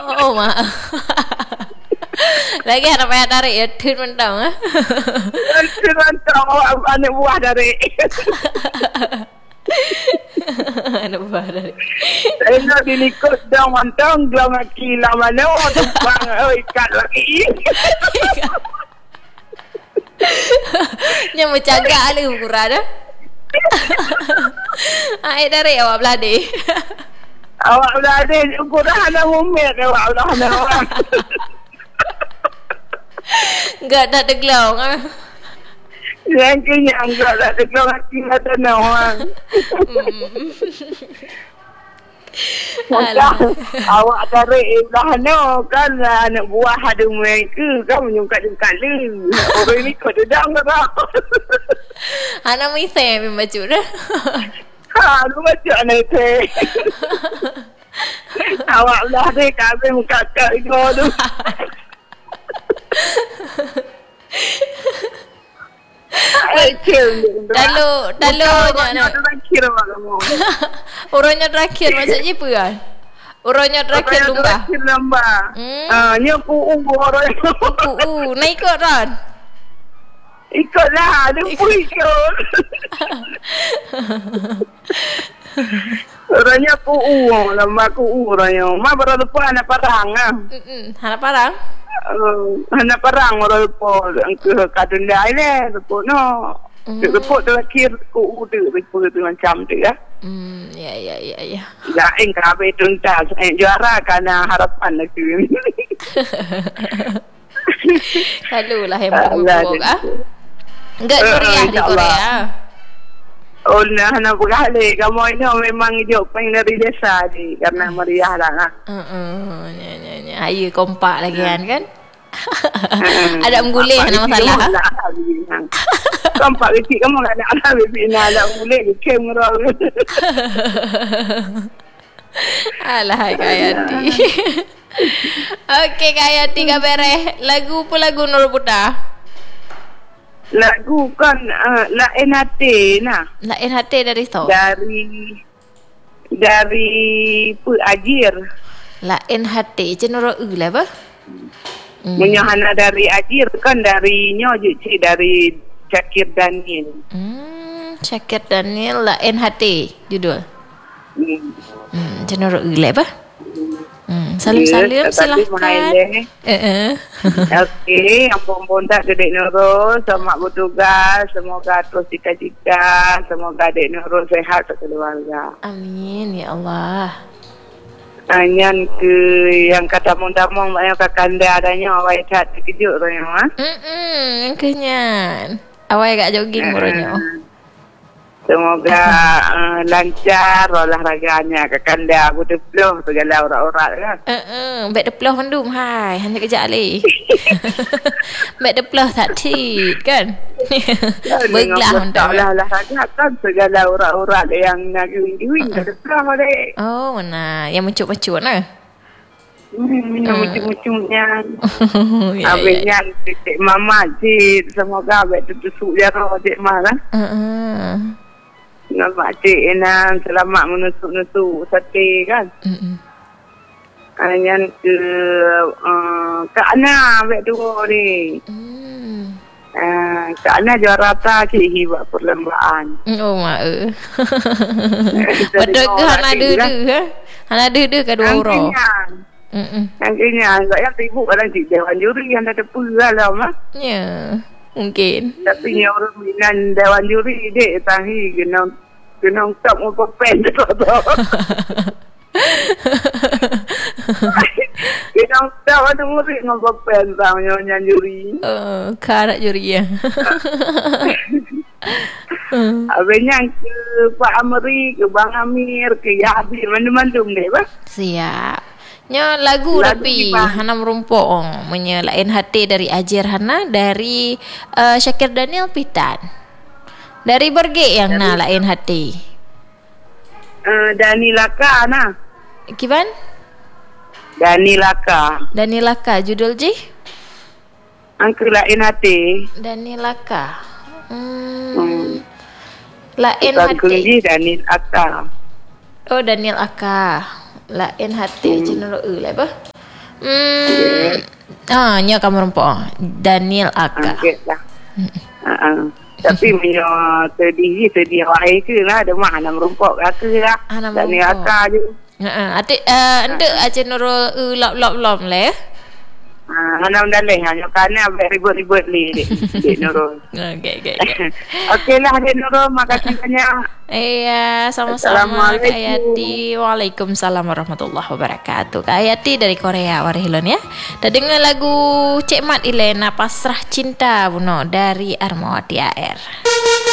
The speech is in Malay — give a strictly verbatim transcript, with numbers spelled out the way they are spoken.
Oh mak. Lagi anak payah tarik ya, tin mentang ah. Tin mentang anak buah dari. Anak buah dari. Saya dinikut dah mentang dia maki lama mana tumpang oi ikat lagi. Nya mencagak lu kurang dah. Ai tarik awak beladi. Awak beladi kurang ada mumet awak dah ada orang. Enggak tak teglau ah. Yang kini enggak tak teglau lagi ada orang. Maka awak tarik belah no kan anak buah ada mereka kan menyungkat-jungkat lu. Orang ni kau dedang tak? Anak misai memang baca dah. Ha, lu baca anak teh. Awak belah deh kami muka kau kau tu. Dalu dalu nya terakhir kamu. Urutnya terakhir maksudnya apa kan? Urutnya terakhir lumba. Terakhir lumba. Ah, nya ku umur orang. Uh, naik ikut Ron. Ikutlah, dia pun ikut. Orangnya ku u, lamba ku u orangnya. Ma baru lupa anak parang ah. Hmm, anak parang. Uh, anak perang orang lupa ke kadun dia ni lupa no lupa terakhir ku udah lupa tu macam tu ya hmm ya ya ya ya ya engkau tuntas eh, juara karena harapan lagi lalu lah yang buruk ah enggak meriah di Korea. Oh nah, nak berkali kamu ini memang hidup paling dari desa ni karena meriah lah. Heeh, nya nya nya. Ayu kompak lagi kan kan? Ada menggulih nama salah. Kompak kecil kamu enggak ada ada bibi nak ada menggulih kem orang. Alah Kayati. Okey Kayati kabare. Lagu apa lagu Nur Putra? Lagu kan uh, La N H T nah. La N H T dari so. Dari dari Pu Ajir. La N H T cenoro u lah apa? Hmm. Menyahana dari Ajir kan dari nyo je dari Syakir Daniel. Hmm, Syakir Daniel La N H T judul. Hmm. Hmm, cenoro u lah apa? Hmm, salim-salim yes, silahkan. Eh. Okey, ampun-ampun tak Dek Nurul, selamat bertugas, semoga terus cita-cita, semoga Dek Nurul sehat keluarga. Amin ya Allah. Anyan ke yang kata mundamong banyak kakanda adanya awak tak terkejut royo ah. Hmm, kenyan. Awak agak jogging muronya. Semoga uh, lancar olahraganya kakanda aku deploh segala urat-urat kan. Eh eh, baik deploh mendum hai, hanya kejap le. Baik deploh tak tit kan. Beglah mendum. Lah olahraga kan segala urat-urat yang nak wing-wing uh-uh. deploh dek. Oh, mana yang mencup-mencup nah. Hmm, yang muncul-munculnya. Abangnya Cik Mama Cik, semoga abang tu tusuk jarah Cik Mama lah. Uh-uh. Nampak Cik Enam selamat menusuk-nusuk sate kan. Mm-mm. Yang ke uh, Kak Ana abang tu ni. Mm. Uh, Kak Ana juara tak Cik Hibat perlombaan. Oh mak eh. Betul ke Hana ada-ada ha? Hana ada-ada ke dua orang? Hmm. Angkanya saya sibuk kadang Cik Dewan Juri yang ada pula lah mah. Ya, mungkin. Tapi ni orang minat Dewan Juri dek tahi kena kena tak mau pen tu. Kena tak ada murid ngapa pen sama nyanyi juri. Oh, karat juri ya. Abangnya ke Pak Amri, ke Bang Amir, ke Yahdi, mana-mana deh, bah. Siap. Nya lagu, lagu tapi Hana merumpok menye La N H T dari Ajir Hana dari uh, Syakir Daniel Pitan. Dari Berge yang dari, na La N H T. Uh, Dani Laka nah. Kiban? Dani Laka. Dani Laka judul je? Angke La N H T. Dani Laka. Hmm. hmm. La N H T. Dani Laka. Oh, Daniel Aka. La N H T cenderung e lah apa? Hmm. Ah, nya kamu rumpok. Daniel Aka. Okey lah. Uh-uh. Tapi punya terdiri terdiri air ke lah. Ada mah Hanam Rumpok ke lah. Hanam Dan ni Rumpok. akar je. Ha, adik uh, anda aja Nurul uh, lop lop lop le. Ha, Hanam dalih hanya kerana abang ribut-ribut ni dek. Dek Nurul. Okey okey. Okeylah Dek Nurul, makasih banyak. Iya, sama-sama Kak Ayati. Waalaikumsalam warahmatullahi wabarakatuh. Kak Ayati dari Korea Warihilon ya. Dah dengar lagu Cik Mat Ilena Pasrah Cinta Buno dari Armawati A R.